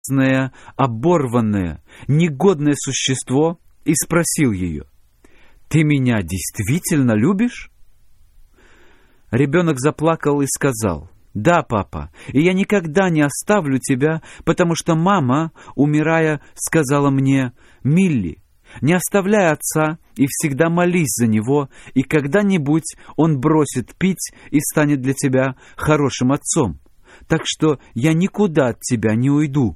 оборванное, негодное существо и спросил ее: «Ты меня действительно любишь?» Ребенок заплакал и сказал: «Да, папа, и я никогда не оставлю тебя, потому что мама, умирая, сказала мне: Милли, не оставляй отца и всегда молись за него, и когда-нибудь он бросит пить и станет для тебя хорошим отцом. Так что я никуда от тебя не уйду».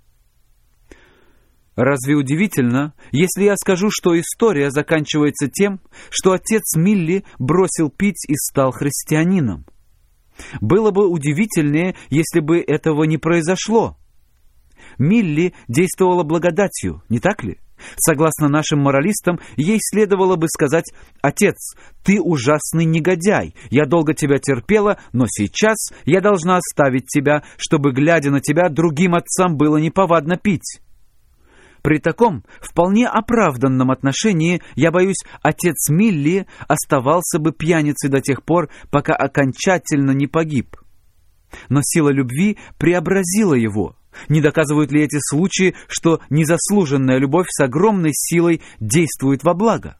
Разве удивительно, если я скажу, что история заканчивается тем, что отец Милли бросил пить и стал христианином? Было бы удивительнее, если бы этого не произошло. Милли действовала благодатью, не так ли? Согласно нашим моралистам, ей следовало бы сказать: «Отец, ты ужасный негодяй, я долго тебя терпела, но сейчас я должна оставить тебя, чтобы, глядя на тебя, другим отцам было неповадно пить». При таком вполне оправданном отношении, я боюсь, отец Милли оставался бы пьяницей до тех пор, пока окончательно не погиб. Но сила любви преобразила его. Не доказывают ли эти случаи, что незаслуженная любовь с огромной силой действует во благо?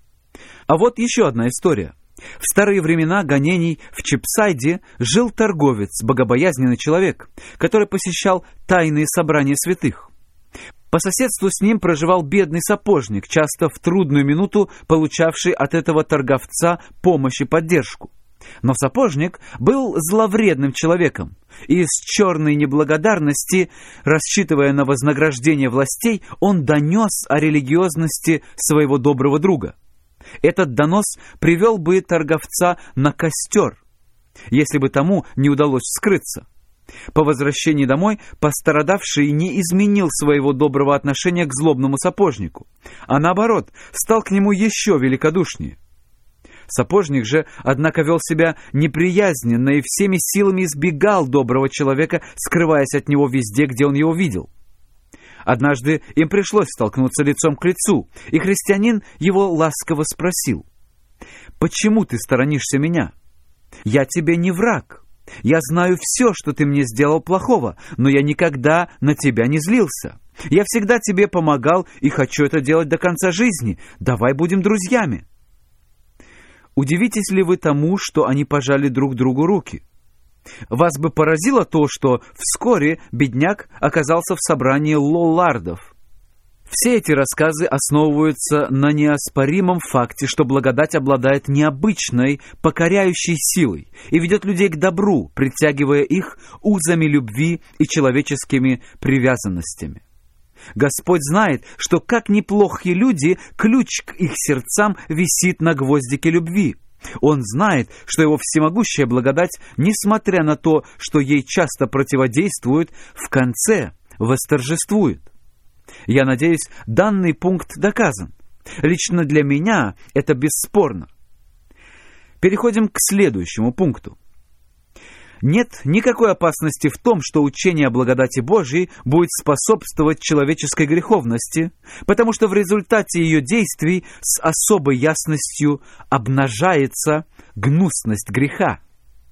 А вот еще одна история. В старые времена гонений в Чипсайде жил торговец, богобоязненный человек, который посещал тайные собрания святых. По соседству с ним проживал бедный сапожник, часто в трудную минуту получавший от этого торговца помощь и поддержку. Но сапожник был зловредным человеком, и из черной неблагодарности, рассчитывая на вознаграждение властей, он донес о религиозности своего доброго друга. Этот донос привел бы торговца на костер, если бы тому не удалось скрыться. По возвращении домой пострадавший не изменил своего доброго отношения к злобному сапожнику, а наоборот, стал к нему еще великодушнее. Сапожник же, однако, вел себя неприязненно и всеми силами избегал доброго человека, скрываясь от него везде, где он его видел. Однажды им пришлось столкнуться лицом к лицу, и христианин его ласково спросил: «Почему ты сторонишься меня? Я тебе не враг. Я знаю все, что ты мне сделал плохого, но я никогда на тебя не злился. Я всегда тебе помогал и хочу это делать до конца жизни. Давай будем друзьями». Удивитесь ли вы тому, что они пожали друг другу руки? Вас бы поразило то, что вскоре бедняк оказался в собрании лоллардов. Все эти рассказы основываются на неоспоримом факте, что благодать обладает необычной, покоряющей силой и ведет людей к добру, притягивая их узами любви и человеческими привязанностями. Господь знает, что, как неплохие люди, ключ к их сердцам висит на гвоздике любви. Он знает, что его всемогущая благодать, несмотря на то, что ей часто противодействует, в конце восторжествует. Я надеюсь, данный пункт доказан. Лично для меня это бесспорно. Переходим к следующему пункту. Нет никакой опасности в том, что учение о благодати Божьей будет способствовать человеческой греховности, потому что в результате ее действий с особой ясностью обнажается гнусность греха.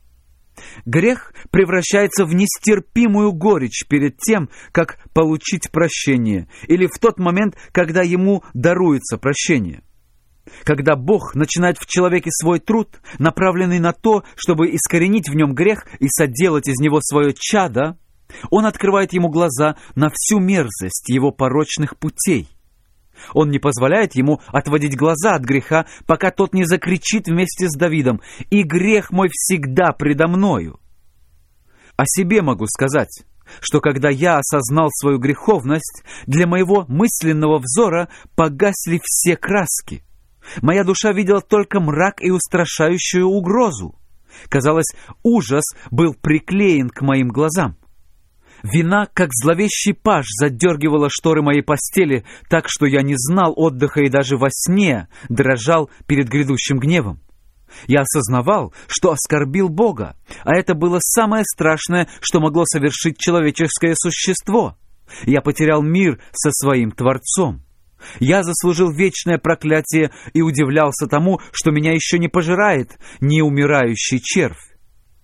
Грех превращается в нестерпимую горечь перед тем, как получить прощение, или в тот момент, когда ему даруется прощение. Когда Бог начинает в человеке свой труд, направленный на то, чтобы искоренить в нем грех и соделать из него свое чадо, Он открывает ему глаза на всю мерзость его порочных путей. Он не позволяет ему отводить глаза от греха, пока тот не закричит вместе с Давидом: «И грех мой всегда предо мною». О себе могу сказать, что когда я осознал свою греховность, для моего мысленного взора погасли все краски. Моя душа видела только мрак и устрашающую угрозу. Казалось, ужас был приклеен к моим глазам. Вина, как зловещий паж, задергивала шторы моей постели, так что я не знал отдыха и даже во сне дрожал перед грядущим гневом. Я осознавал, что оскорбил Бога, а это было самое страшное, что могло совершить человеческое существо. Я потерял мир со своим Творцом. Я заслужил вечное проклятие и удивлялся тому, что меня еще не пожирает неумирающий червь.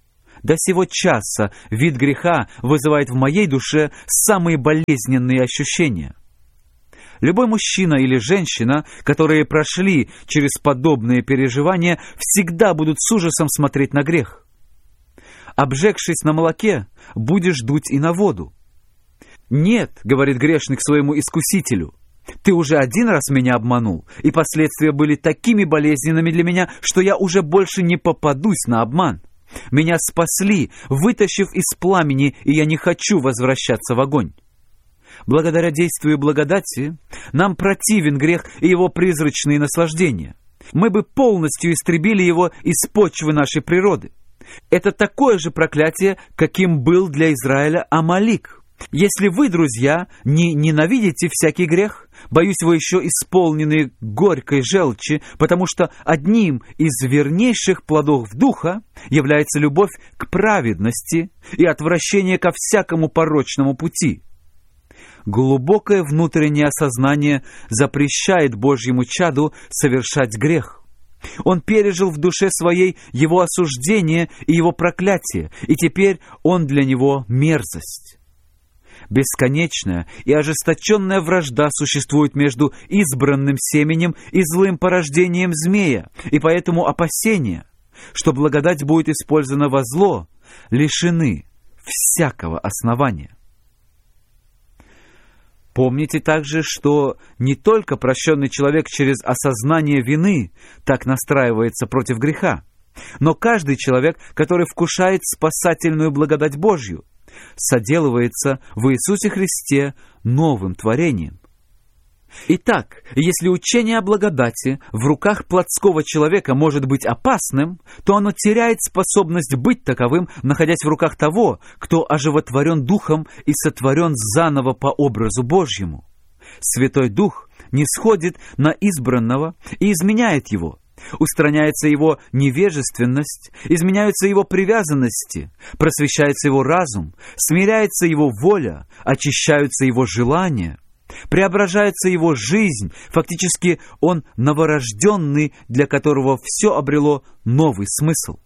До сего часа вид греха вызывает в моей душе самые болезненные ощущения. Любой мужчина или женщина, которые прошли через подобные переживания, всегда будут с ужасом смотреть на грех. Обжегшись на молоке, будешь дуть и на воду. «Нет, — говорит грешник своему искусителю, — ты уже один раз меня обманул, и последствия были такими болезненными для меня, что я уже больше не попадусь на обман. Меня спасли, вытащив из пламени, и я не хочу возвращаться в огонь». Благодаря действию благодати нам противен грех и его призрачные наслаждения. Мы бы полностью истребили его из почвы нашей природы. Это такое же проклятие, каким был для Израиля Амалик. Если вы, друзья, не ненавидите всякий грех, боюсь, вы еще исполнены горькой желчи, потому что одним из вернейших плодов духа является любовь к праведности и отвращение ко всякому порочному пути. Глубокое внутреннее осознание запрещает Божьему чаду совершать грех. Он пережил в душе своей его осуждение и его проклятие, и теперь он для него мерзость. Бесконечная и ожесточенная вражда существует между избранным семенем и злым порождением змея, и поэтому опасения, что благодать будет использована во зло, лишены всякого основания. Помните также, что не только прощенный человек через осознание вины так настраивается против греха, но каждый человек, который вкушает спасательную благодать Божью, соделывается в Иисусе Христе новым творением. Итак, если учение о благодати в руках плотского человека может быть опасным, то оно теряет способность быть таковым, находясь в руках того, кто оживотворен Духом и сотворен заново по образу Божьему. Святой Дух нисходит на избранного и изменяет его. Устраняется его невежественность, изменяются его привязанности, просвещается его разум, смиряется его воля, очищаются его желания, преображается его жизнь, фактически он новорожденный, для которого все обрело новый смысл.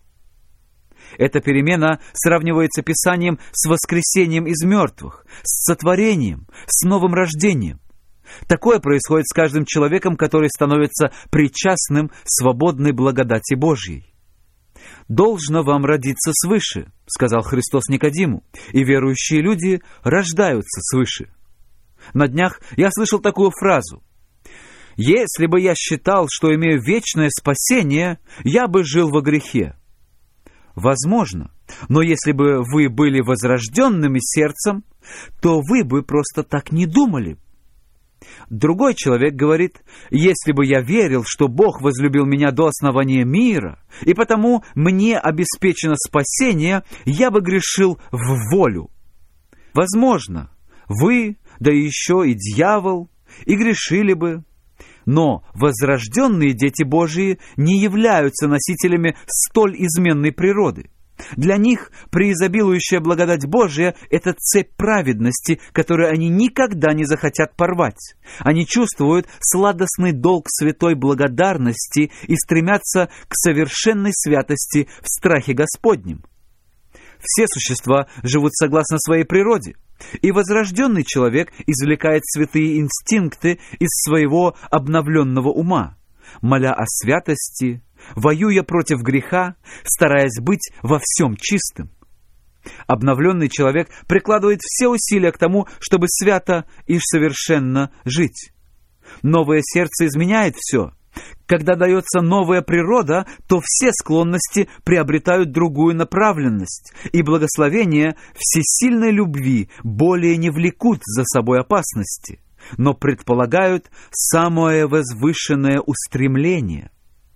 Эта перемена сравнивается Писанием с воскресением из мертвых, с сотворением, с новым рождением. Такое происходит с каждым человеком, который становится причастным свободной благодати Божьей. «Должно вам родиться свыше», — сказал Христос Никодиму, и верующие люди рождаются свыше. На днях я слышал такую фразу: «Если бы я считал, что имею вечное спасение, я бы жил во грехе». Возможно, но если бы вы были возрожденными сердцем, то вы бы просто так не думали. Другой человек говорит: «Если бы я верил, что Бог возлюбил меня до основания мира, и потому мне обеспечено спасение, я бы грешил в волю». Возможно, вы, да еще и дьявол, и грешили бы. Но возрожденные дети Божии не являются носителями столь изменной природы. Для них преизобилующая благодать Божия — это цепь праведности, которую они никогда не захотят порвать. Они чувствуют сладостный долг святой благодарности и стремятся к совершенной святости в страхе Господнем. Все существа живут согласно своей природе, и возрожденный человек извлекает святые инстинкты из своего обновленного ума, моля о святости, воюя против греха, стараясь быть во всем чистым. Обновленный человек прикладывает все усилия к тому, чтобы свято и совершенно жить. Новое сердце изменяет все. Когда дается новая природа, то все склонности приобретают другую направленность, и благословения всесильной любви более не влекут за собой опасности, но предполагают самое возвышенное устремление.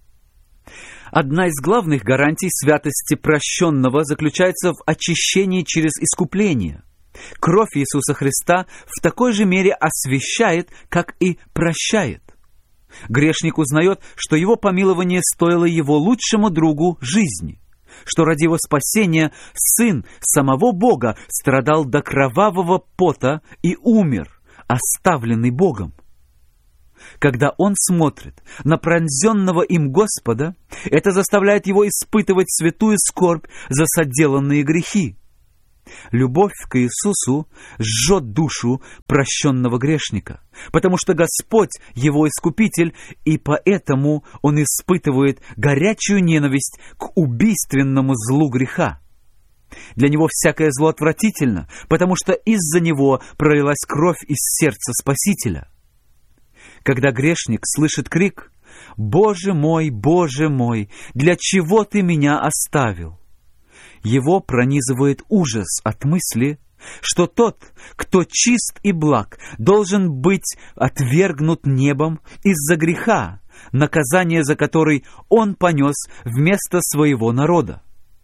Одна из главных гарантий святости прощенного заключается в очищении через искупление. Кровь Иисуса Христа в такой же мере освящает, как и прощает. Грешник узнает, что его помилование стоило его лучшему другу жизни, что ради его спасения Сын самого Бога страдал до кровавого пота и умер, оставленный Богом. Когда он смотрит на пронзенного им Господа, это заставляет его испытывать святую скорбь за соделанные грехи. Любовь к Иисусу жжет душу прощенного грешника, потому что Господь его Искупитель, и поэтому он испытывает горячую ненависть к убийственному злу греха. Для него всякое зло отвратительно, потому что из-за него пролилась кровь из сердца Спасителя. Когда грешник слышит крик «Боже мой, для чего ты меня оставил?», его пронизывает ужас от мысли, что тот, кто чист и благ, должен быть отвергнут небом из-за греха, наказание за который он понес вместо своего народа.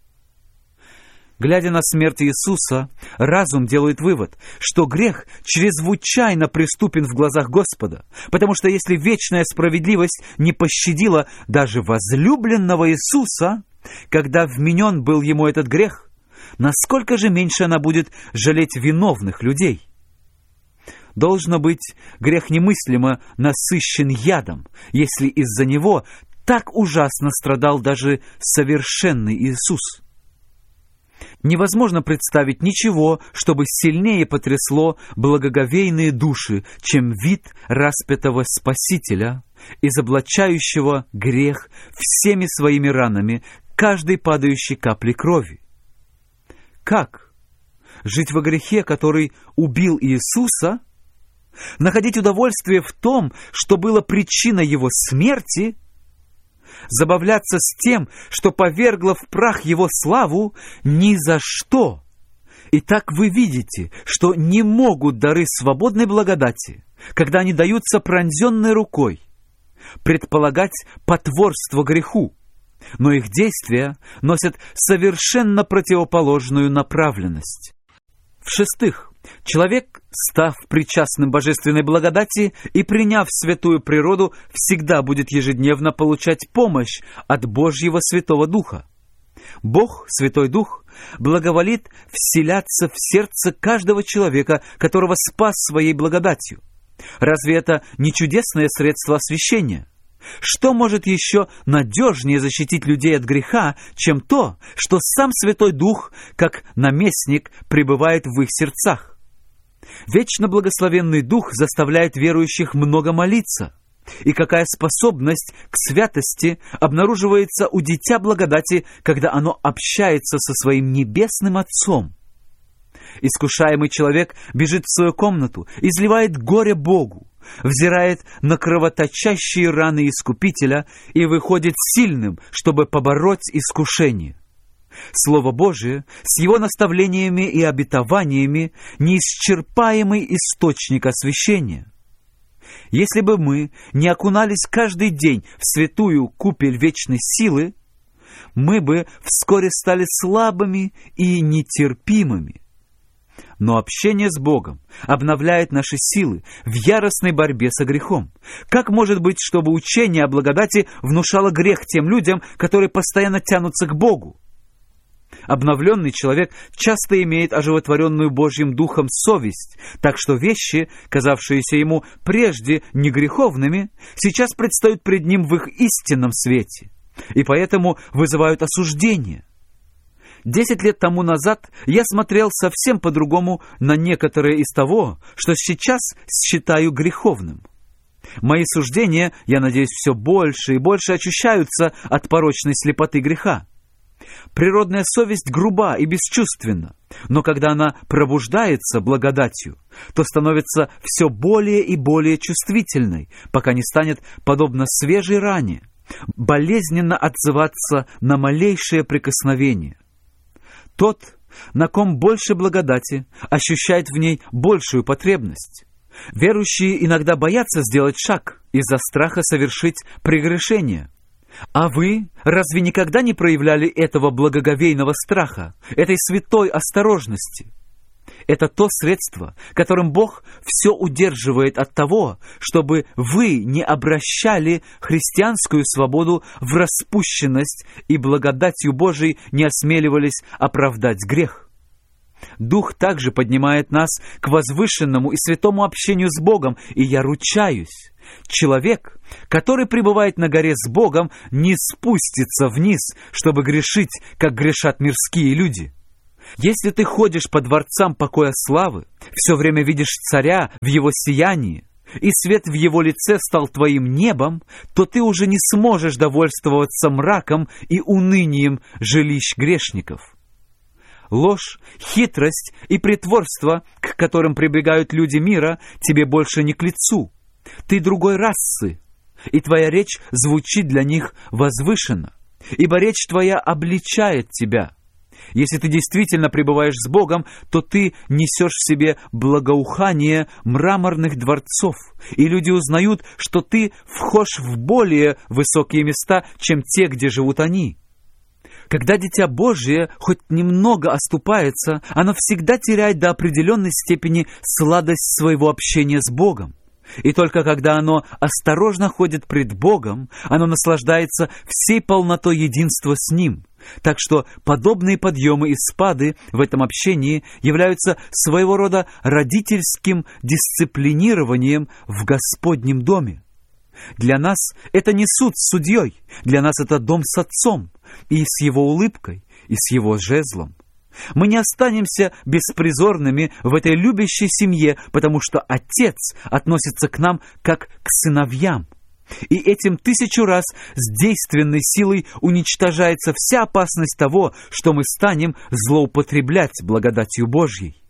Глядя на смерть Иисуса, разум делает вывод, что грех чрезвычайно преступен в глазах Господа, потому что если вечная справедливость не пощадила даже возлюбленного Иисуса, когда вменен был ему этот грех, насколько же меньше она будет жалеть виновных людей? Должно быть, грех немыслимо насыщен ядом, если из-за него так ужасно страдал даже совершенный Иисус. Невозможно представить ничего, чтобы сильнее потрясло благоговейные души, чем вид распятого Спасителя, изоблачающего грех всеми своими ранами, каждой падающей капли крови. Как? Жить во грехе, который убил Иисуса? Находить удовольствие в том, что было причиной его смерти? Забавляться с тем, что повергло в прах его славу? Ни за что! Итак, вы видите, что не могут дары свободной благодати, когда они даются пронзенной рукой, предполагать потворство греху, но их действия носят совершенно противоположную направленность. В-шестых, человек, став причастным божественной благодати и приняв святую природу, всегда будет ежедневно получать помощь от Божьего Святого Духа. Бог, Святой Дух, благоволит вселяться в сердце каждого человека, которого спас своей благодатью. Разве это не чудесное средство освящения? Что может еще надежнее защитить людей от греха, чем то, что сам Святой Дух, как наместник, пребывает в их сердцах? Вечно благословенный Дух заставляет верующих много молиться. И какая способность к святости обнаруживается у дитя благодати, когда оно общается со своим небесным Отцом? Искушаемый человек бежит в свою комнату, изливает горе Богу, взирает на кровоточащие раны Искупителя и выходит сильным, чтобы побороть искушение. Слово Божие с его наставлениями и обетованиями — неисчерпаемый источник освящения. Если бы мы не окунались каждый день в святую купель вечной силы, мы бы вскоре стали слабыми и нетерпимыми. Но общение с Богом обновляет наши силы в яростной борьбе со грехом. Как может быть, чтобы учение о благодати внушало грех тем людям, которые постоянно тянутся к Богу? Обновленный человек часто имеет оживотворенную Божьим Духом совесть, так что вещи, казавшиеся ему прежде негреховными, сейчас предстают пред ним в их истинном свете, и поэтому вызывают осуждение. 10 лет тому назад я смотрел совсем по-другому на некоторые из того, что сейчас считаю греховным. Мои суждения, я надеюсь, все больше и больше очищаются от порочной слепоты греха. Природная совесть груба и бесчувственна, но когда она пробуждается благодатью, то становится все более и более чувствительной, пока не станет, подобно свежей ране, болезненно отзываться на малейшее прикосновение. Тот, на ком больше благодати, ощущает в ней большую потребность. Верующие иногда боятся сделать шаг из-за страха совершить прегрешение. А вы разве никогда не проявляли этого благоговейного страха, этой святой осторожности? Это то средство, которым Бог все удерживает от того, чтобы вы не обращали христианскую свободу в распущенность и благодатью Божией не осмеливались оправдать грех. Дух также поднимает нас к возвышенному и святому общению с Богом, и я ручаюсь, человек, который пребывает на горе с Богом, не спустится вниз, чтобы грешить, как грешат мирские люди. Если ты ходишь по дворцам покоя славы, все время видишь царя в его сиянии, и свет в его лице стал твоим небом, то ты уже не сможешь довольствоваться мраком и унынием жилищ грешников. Ложь, хитрость и притворство, к которым прибегают люди мира, тебе больше не к лицу. Ты другой расы, и твоя речь звучит для них возвышенно, ибо речь твоя обличает тебя. Если ты действительно пребываешь с Богом, то ты несешь в себе благоухание мраморных дворцов, и люди узнают, что ты вхож в более высокие места, чем те, где живут они. Когда дитя Божие хоть немного оступается, оно всегда теряет до определенной степени сладость своего общения с Богом. И только когда оно осторожно ходит пред Богом, оно наслаждается всей полнотой единства с Ним. Так что подобные подъемы и спады в этом общении являются своего рода родительским дисциплинированием в Господнем доме. Для нас это не суд с судьей, для нас это дом с отцом, и с его улыбкой, и с его жезлом. Мы не останемся беспризорными в этой любящей семье, потому что Отец относится к нам как к сыновьям. И этим 1000 раз с действенной силой уничтожается вся опасность того, что мы станем злоупотреблять благодатью Божьей.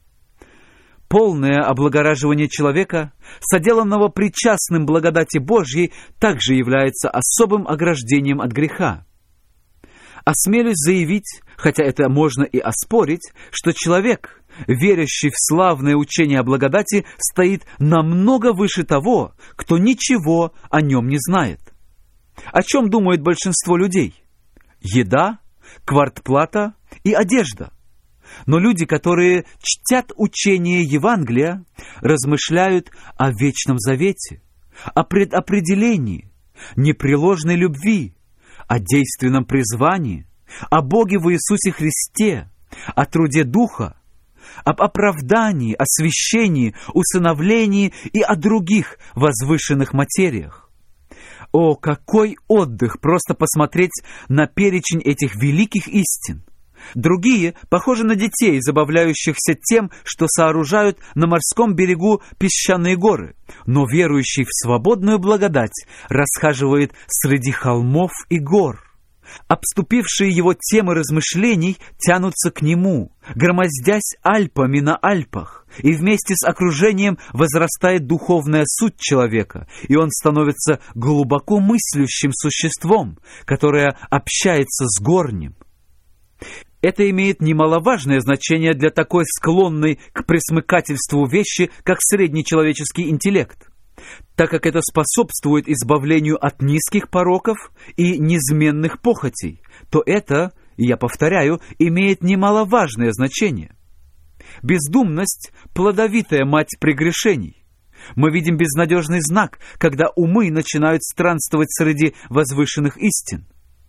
Полное облагораживание человека, соделанного причастным благодати Божьей, также является особым ограждением от греха. Осмелюсь заявить, хотя это можно и оспорить, что человек, верящий в славное учение о благодати, стоит намного выше того, кто ничего о нем не знает. О чем думает большинство людей? Еда, квартплата и одежда. Но люди, которые чтят учение Евангелия, размышляют о вечном завете, о предопределении, непреложной любви, о действенном призвании, о Боге в Иисусе Христе, о труде Духа, об оправдании, освящении, усыновлении и о других возвышенных материях. О, какой отдых просто посмотреть на перечень этих великих истин! Другие похожи на детей, забавляющихся тем, что сооружают на морском берегу песчаные горы, но верующий в свободную благодать расхаживает среди холмов и гор. Обступившие его темы размышлений тянутся к нему, громоздясь Альпами на Альпах, и вместе с окружением возрастает духовная суть человека, и он становится глубоко мыслящим существом, которое общается с горним. Это имеет немаловажное значение для такой склонной к пресмыкательству вещи, как средний человеческий интеллект, так как это способствует избавлению от низких пороков и неизменных похотей, то это, я повторяю, имеет немаловажное значение. Бездумность – плодовитая мать прегрешений. Мы видим безнадежный знак, когда умы начинают странствовать среди возвышенных истин.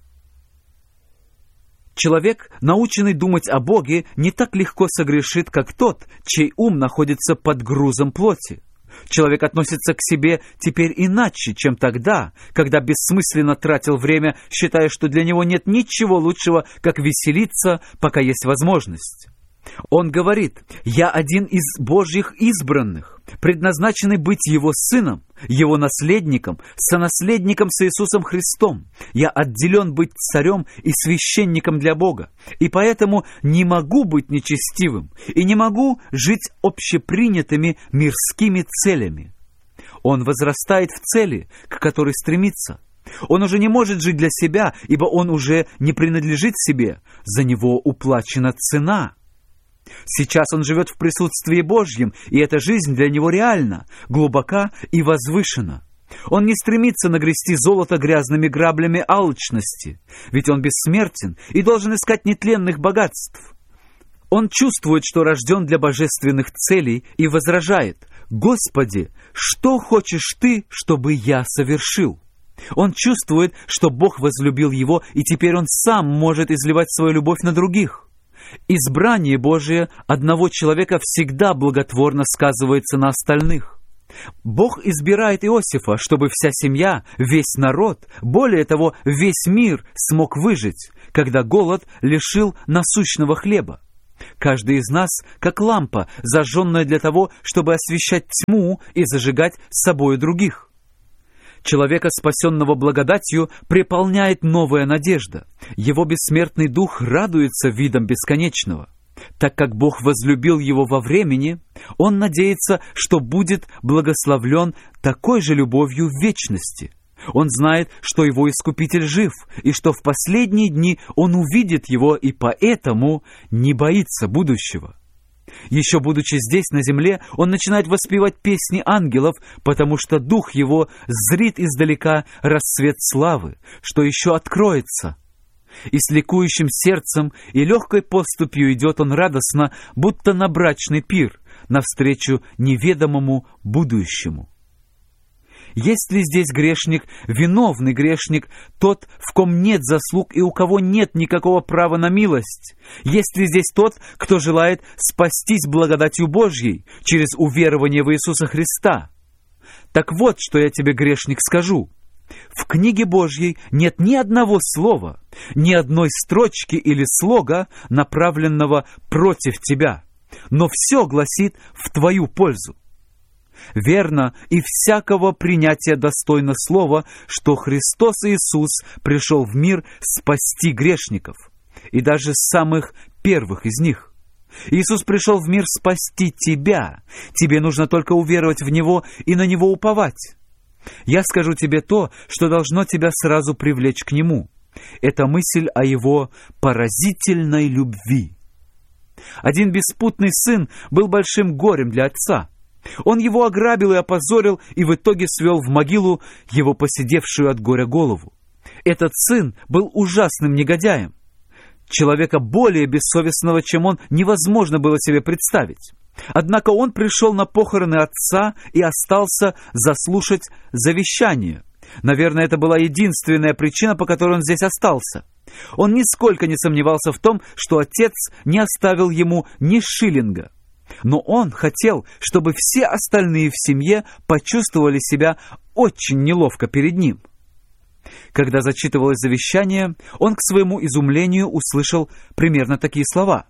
Человек, наученный думать о Боге, не так легко согрешит, как тот, чей ум находится под грузом плоти. Человек относится к себе теперь иначе, чем тогда, когда бессмысленно тратил время, считая, что для него нет ничего лучшего, как веселиться, пока есть возможность. Он говорит: «Я один из Божьих избранных, предназначенный быть Его сыном, Его наследником, сонаследником с Иисусом Христом. Я отделен быть царем и священником для Бога, и поэтому не могу быть нечестивым и не могу жить общепринятыми мирскими целями». Он возрастает в цели, к которой стремится. Он уже не может жить для себя, ибо он уже не принадлежит себе, за него уплачена цена. Сейчас он живет в присутствии Божьем, и эта жизнь для него реальна, глубока и возвышена. Он не стремится нагрести золото грязными граблями алчности, ведь он бессмертен и должен искать нетленных богатств. Он чувствует, что рожден для божественных целей, и возражает: «Господи, что хочешь Ты, чтобы я совершил?» Он чувствует, что Бог возлюбил его, и теперь он сам может изливать свою любовь на других. Избрание Божие одного человека всегда благотворно сказывается на остальных. Бог избирает Иосифа, чтобы вся семья, весь народ, более того, весь мир смог выжить, когда голод лишил насущного хлеба. Каждый из нас, как лампа, зажженная для того, чтобы освещать тьму и зажигать с собой других. Человека, спасенного благодатью, преполняет новая надежда. Его бессмертный дух радуется видом бесконечного. Так как Бог возлюбил его во времени, он надеется, что будет благословлен такой же любовью в вечности. Он знает, что его Искупитель жив, и что в последние дни он увидит его, и поэтому не боится будущего. Еще будучи здесь, на земле, он начинает воспевать песни ангелов, потому что дух его зрит издалека рассвет славы, что еще откроется. И с ликующим сердцем и легкой поступью идет он радостно, будто на брачный пир, навстречу неведомому будущему. Есть ли здесь грешник, виновный грешник, тот, в ком нет заслуг и у кого нет никакого права на милость? Есть ли здесь тот, кто желает спастись благодатью Божьей через уверование в Иисуса Христа? Так вот, что я тебе, грешник, скажу. В книге Божьей нет ни одного слова, ни одной строчки или слога, направленного против тебя, но все гласит в твою пользу. Верно, и всякого принятия достойно слова, что Христос Иисус пришел в мир спасти грешников, и даже самых первых из них. Иисус пришел в мир спасти тебя. Тебе нужно только уверовать в Него и на Него уповать. Я скажу тебе то, что должно тебя сразу привлечь к Нему. Это мысль о Его поразительной любви. Один беспутный сын был большим горем для отца. Он его ограбил и опозорил, и в итоге свел в могилу его поседевшую от горя голову. Этот сын был ужасным негодяем. Человека более бессовестного, чем он, невозможно было себе представить. Однако он пришел на похороны отца и остался заслушать завещание. Наверное, это была единственная причина, по которой он здесь остался. Он нисколько не сомневался в том, что отец не оставил ему ни шиллинга. Но он хотел, чтобы все остальные в семье почувствовали себя очень неловко перед ним. Когда зачитывалось завещание, он к своему изумлению услышал примерно такие слова.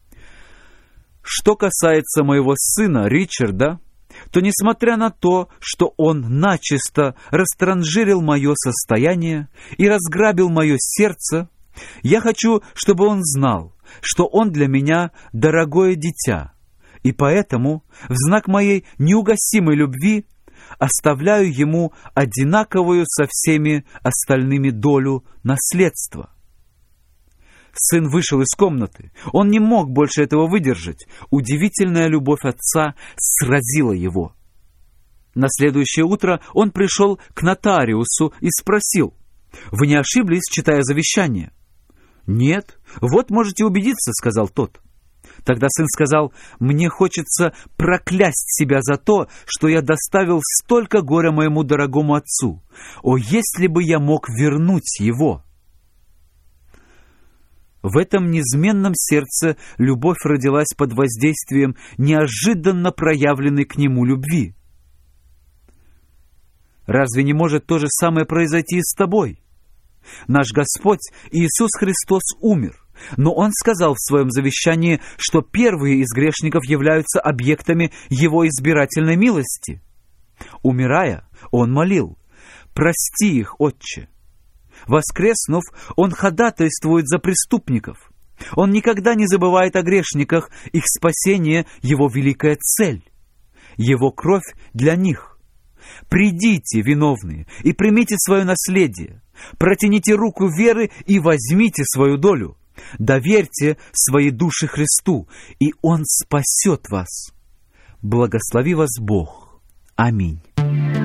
«Что касается моего сына Ричарда, то, несмотря на то, что он начисто растранжирил мое состояние и разграбил мое сердце, я хочу, чтобы он знал, что он для меня дорогое дитя, и поэтому в знак моей неугасимой любви оставляю ему одинаковую со всеми остальными долю наследства». Сын вышел из комнаты. Он не мог больше этого выдержать. Удивительная любовь отца сразила его. На следующее утро он пришел к нотариусу и спросил: «Вы не ошиблись, читая завещание?» «Нет, вот можете убедиться», — сказал тот. Тогда сын сказал: «Мне хочется проклясть себя за то, что я доставил столько горя моему дорогому отцу. О, если бы я мог вернуть его!» В этом неизменном сердце любовь родилась под воздействием неожиданно проявленной к нему любви. Разве не может то же самое произойти и с тобой? Наш Господь Иисус Христос умер, но Он сказал в Своем завещании, что первые из грешников являются объектами Его избирательной милости. Умирая, Он молил: «Прости их, Отче». Воскреснув, Он ходатайствует за преступников. Он никогда не забывает о грешниках, их спасение — Его великая цель. Его кровь для них. Придите, виновные, и примите свое наследие. Протяните руку веры и возьмите свою долю. Доверьте свои души Христу, и Он спасет вас. Благослови вас Бог. Аминь.